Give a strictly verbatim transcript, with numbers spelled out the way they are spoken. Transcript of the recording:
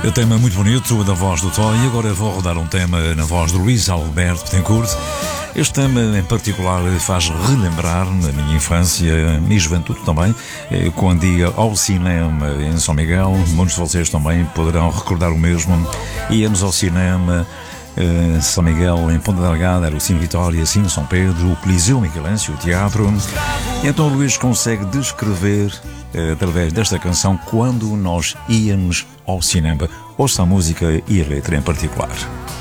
O tema muito bonito da voz do Toy. E agora vou rodar um tema na voz de Luís Alberto Betancourt. Este tema em particular faz relembrar a minha infância e juventude também, quando ia ao cinema em São Miguel. Muitos de vocês também poderão recordar o mesmo. Íamos ao cinema São Miguel, em Ponta Delgada, era o Cine Vitória, Cine São Pedro, o Coliseu Miguelense, o teatro. E então o Luís consegue descrever, através desta canção, quando nós íamos ao cinema. Ouça a música e a letra em particular.